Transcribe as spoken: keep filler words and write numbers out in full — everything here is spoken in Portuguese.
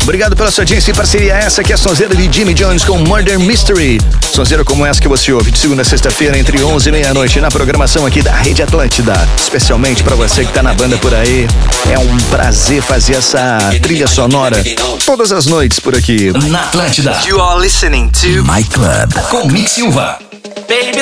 Obrigado pela sua audiência e parceria. Essa que é a sonzeira de Jimmy Jones com Murder Mystery. Sonzeira como essa que você ouve de segunda a sexta-feira entre onze e meia-noite na programação aqui da Rede Atlântida. Especialmente pra você que tá na banda por aí. É um prazer fazer essa trilha sonora todas as noites por aqui. Na Atlântida. You are listening to My Club com Mick Silva. Baby.